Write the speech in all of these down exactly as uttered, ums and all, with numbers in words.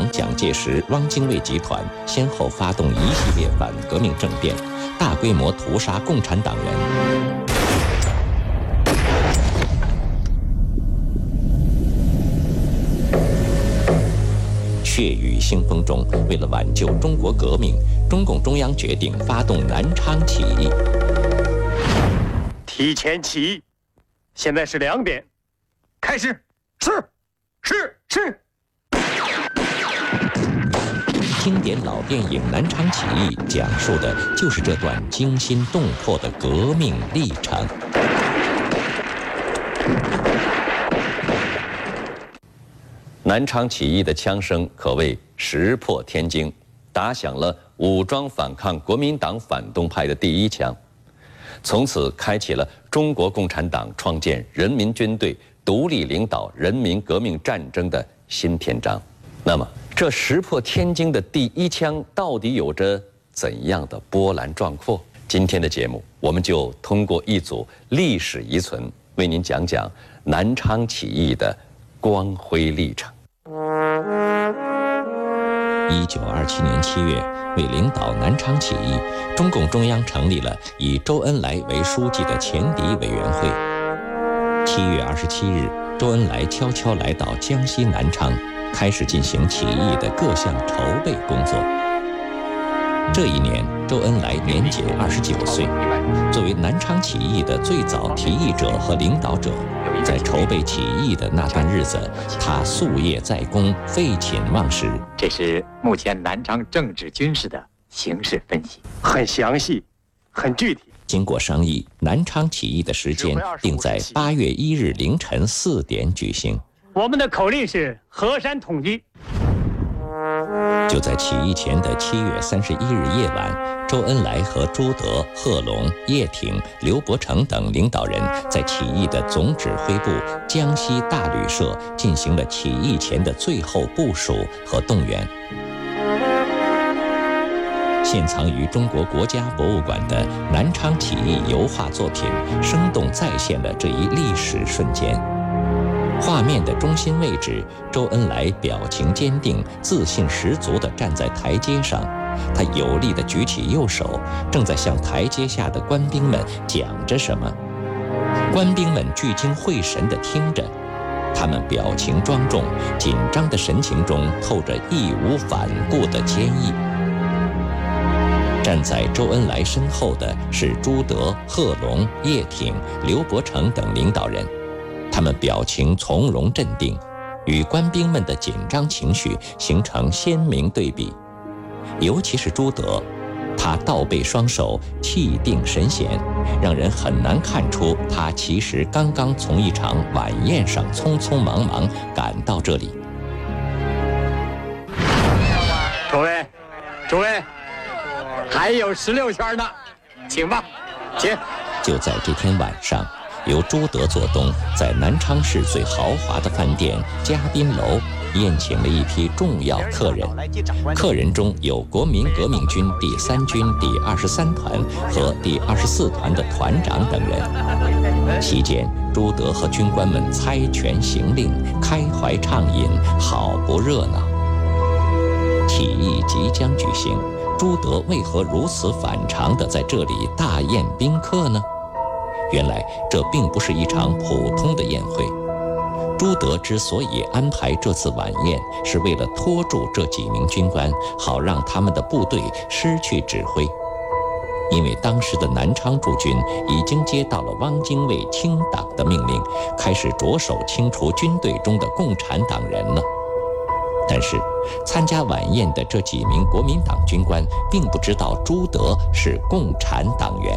党蒋介石、汪精卫集团先后发动一系列反革命政变，大规模屠杀共产党人。血雨腥风中，为了挽救中国革命，中共中央决定发动南昌起义。 提前起义，现在是两点，开始。是，是，是。 经典老电影《南昌起义》讲述的就是这段惊心动魄的革命历程。南昌起义的枪声可谓石破天惊，打响了武装反抗国民党反动派的第一枪，从此开启了中国共产党创建人民军队、独立领导人民革命战争的新篇章。那么，这石破天惊的第一枪到底有着怎样的波澜壮阔？今天的节目，我们就通过一组历史遗存，为您讲讲南昌起义的光辉历程。一九二七年七月，为领导南昌起义，中共中央成立了以周恩来为书记的前敌委员会。七月二十七日，周恩来悄悄来到江西南昌，开始进行起义的各项筹备工作。这一年，周恩来年仅二十九岁，作为南昌起义的最早提议者和领导者，在筹备起义的那段日子，他夙夜在公，废寝忘食。 这是目前南昌政治军事的形势分析， 很详细，很具体。 经过商议，南昌起义的时间定在八月一日凌晨四点举行。 我们的口令是河山统一。 就在起义前的七月三十一日夜晚，周恩来和朱德、贺龙、叶挺、刘伯承等领导人在起义的总指挥部江西大旅社进行了起义前的最后部署和动员。现藏于中国国家博物馆的南昌起义油画作品，生动再现了这一历史瞬间。画面的中心位置，周恩来表情坚定、自信十足地站在台阶上，他有力地举起右手，正在向台阶下的官兵们讲着什么。官兵们聚精会神地听着，他们表情庄重，紧张的神情中透着义无反顾的坚毅。站在周恩来身后的是朱德、贺龙、叶挺、刘伯承等领导人，他们表情从容镇定，与官兵们的紧张情绪形成鲜明对比。尤其是朱德，他倒背双手，气定神闲，让人很难看出他其实刚刚从一场晚宴上匆匆忙忙赶到这里。 诸位，诸位，还有十六圈呢，请吧，请。 就在这天晚上，由朱德做东，在南昌市最豪华的饭店嘉宾楼宴请了一批重要客人，客人中有国民革命军第三军第二十三团和第二十四团的团长等人。期间，朱德和军官们猜拳行令，开怀畅饮，好不热闹。起义即将举行，朱德为何如此反常地在这里大宴宾客呢？原来这并不是一场普通的宴会。朱德之所以安排这次晚宴，是为了拖住这几名军官，好让他们的部队失去指挥。因为当时的南昌驻军已经接到了汪精卫清党的命令，开始着手清除军队中的共产党人了。但是参加晚宴的这几名国民党军官并不知道朱德是共产党员。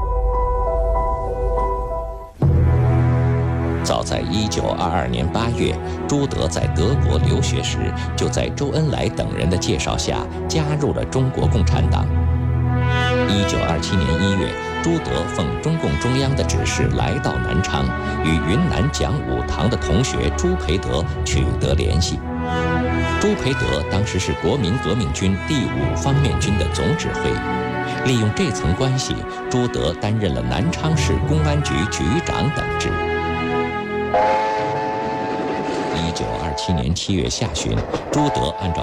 早在一九二二年八月，朱德在德国留学时，就在周恩来等人的介绍下加入了中国共产党。一九二七年一月，朱德奉中共中央的指示来到南昌，与云南讲武堂的同学朱培德取得联系。朱培德当时是国民革命军第五方面军的总指挥，利用这层关系，朱德担任了南昌市公安局局长等职。一九二七年七月下旬，朱德按照